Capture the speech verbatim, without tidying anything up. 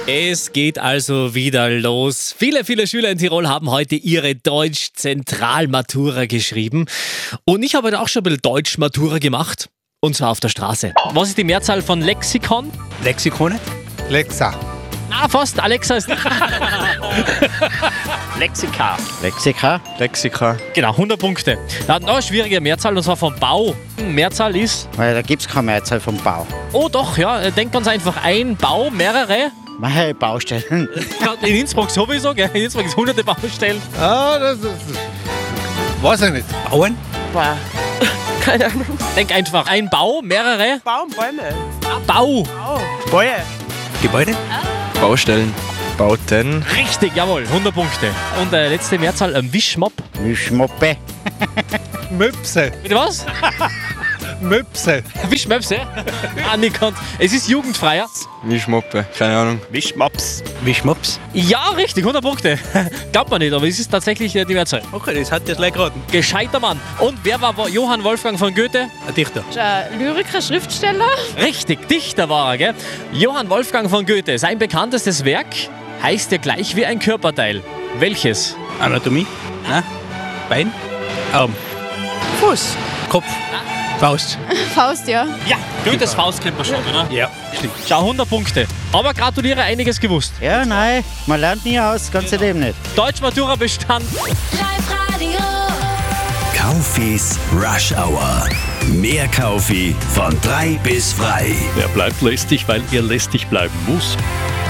Es geht also wieder los. Viele, viele Schüler in Tirol haben heute ihre Deutsch-Zentralmatura geschrieben. Und ich habe heute auch schon ein bisschen Deutsch-Matura gemacht. Und zwar auf der Straße. Was ist die Mehrzahl von Lexikon? Lexikone? Lexa. Ah, fast. Alexa ist... Lexika. Lexika? Lexika. Genau, hundert Punkte. Da hat noch eine schwierige Mehrzahl, und zwar vom Bau. Mehrzahl ist... Weil da gibt es keine Mehrzahl vom Bau. Oh doch, ja. Denkt ganz einfach. Ein Bau, mehrere... Meine Baustellen. In Innsbruck sowieso, gell? In Innsbruck ist hunderte Baustellen. Ah, das ist. Weiß ich nicht. Bauen? Boah. Keine Ahnung. Denk einfach. Ein Bau, mehrere... Baum, Bäume. Ah, Bau. Bäue. Gebäude? Baustellen. Bauten. Richtig, jawohl, hundert Punkte. Und äh, letzte Mehrzahl, ein Wischmopp. Wischmoppe. Möpse. Bitte was? Möpse. Wischmöpse? Anerkannt. Es ist jugendfreier. Wischmoppe. Keine Ahnung. Wischmops. Wischmops? Ja, richtig, hundert Punkte. Glaubt man nicht, aber es ist tatsächlich äh, die Mehrzahl. Okay, das hat jetzt gleich geraten. Gescheiter Mann. Und wer war Wo- Johann Wolfgang von Goethe? Ein Dichter. Ein Lyriker, Schriftsteller. Richtig, Dichter war er, gell? Johann Wolfgang von Goethe. Sein bekanntestes Werk heißt ja gleich wie ein Körperteil. Welches? Anatomie? Nein. Bein? Arm. Fuß. Kopf. Faust. Faust, ja. Ja, Goethes Faust kennt man schon, oder? Ja, stimmt. Schau, hundert Punkte. Aber gratuliere, einiges gewusst. Ja, nein, man lernt nie aus, das ganze Leben nicht. Deutsch-Matura bestand. Live-Radio. Kaufis Rush Hour. Mehr Kaufi von drei bis frei. Wer bleibt lästig, weil er lästig bleiben muss.